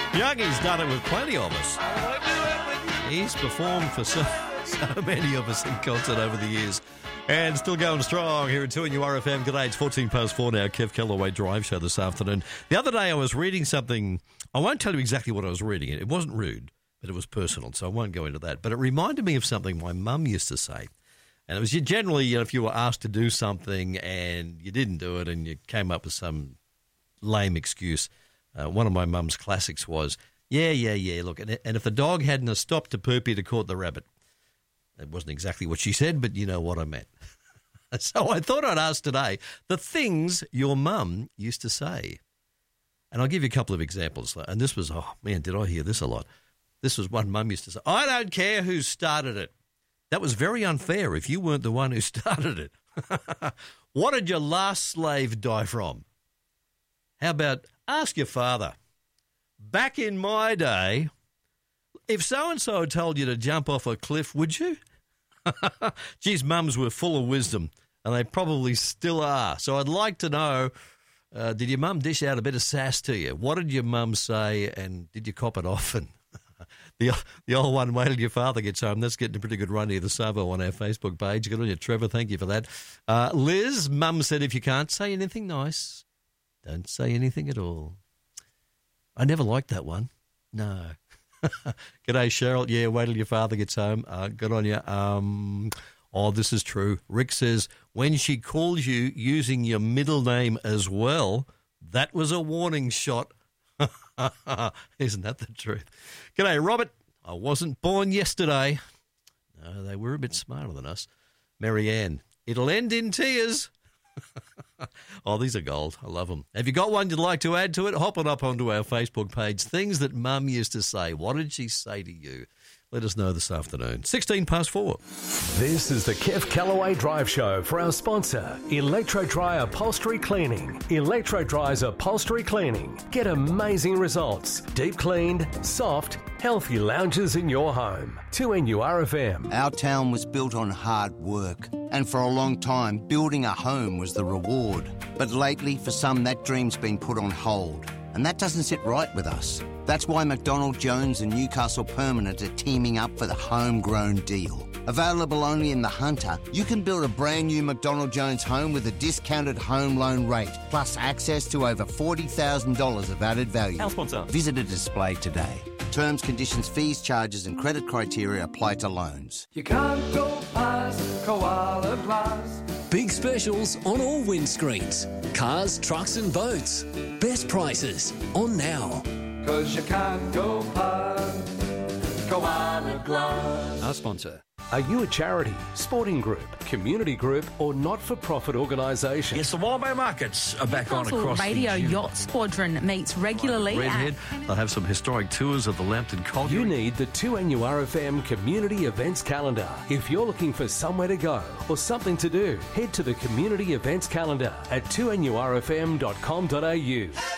Youngie's done it with plenty of us. He's performed for so many of us in concert over the years. And still going strong here at 2NURFM. Good day, it's 4 now. Kev Callaway Drive Show this afternoon. The other day I was reading something. I won't tell you exactly what I was reading. It wasn't rude, but it was personal, so I won't go into that. But it reminded me of something my mum used to say. And it was generally, if you were asked to do something and you didn't do it and you came up with some lame excuse, one of my mum's classics was, yeah, look, and if the dog hadn't have stopped to poop, he'd have caught the rabbit. That wasn't exactly what she said, but you know what I meant. So I thought I'd ask today the things your mum used to say. And I'll give you a couple of examples. And this was, oh man, did I hear this a lot. This was one mum used to say, I don't care who started it. That was very unfair if you weren't the one who started it. What did your last slave die from? How about ask your father? Back in my day, if so-and-so told you to jump off a cliff, would you? Geez, mums were full of wisdom, and they probably still are. So I'd like to know, did your mum dish out a bit of sass to you? What did your mum say, and did you cop it often? The old one, wait till your father gets home. That's getting a pretty good run here, the Savo on our Facebook page. Good on you, Trevor. Thank you for that. Liz, mum said if you can't say anything nice, don't say anything at all. I never liked that one. No. G'day, Cheryl. Yeah, wait till your father gets home. Good on you. Oh, this is true. Rick says, when she calls you using your middle name as well, that was a warning shot. Isn't that the truth? G'day, Robert. I wasn't born yesterday. No, they were a bit smarter than us. Marianne, it'll end in tears. Oh, these are gold. I love them. Have you got one you'd like to add to it? Hop it up onto our Facebook page. Things that Mum used to say. What did she say to you? Let us know this afternoon. 4:16. This is the Kev Callaway Drive Show for our sponsor, Electro Dry Upholstery Cleaning. Electro Dry's Upholstery Cleaning. Get amazing results. Deep cleaned, soft, healthy lounges in your home. 2NURFM. Our town was built on hard work, and for a long time, building a home was the reward. But lately, for some, that dream's been put on hold, and that doesn't sit right with us. That's why McDonald Jones and Newcastle Permanent are teaming up for the homegrown deal. Available only in the Hunter, you can build a brand new McDonald Jones home with a discounted home loan rate, plus access to over $40,000 of added value. Our sponsor. Visit a display today. Terms, conditions, fees, charges and credit criteria apply to loans. You can't go past Koala Glass. Big specials on all windscreens. Cars, trucks and boats. Best prices on now. 'Cause you can't go past Koala Glass. Our sponsor. Are you a charity, sporting group, community group or not-for-profit organisation? Yes, the Wildbay Markets are back on Newcastle across Radio the Yacht Squadron meets regularly Redhead. They'll have some historic tours of the Lambton Colliery. You need the 2NURFM Community Events Calendar. If you're looking for somewhere to go or something to do, head to the Community Events Calendar at 2NURFM.com.au.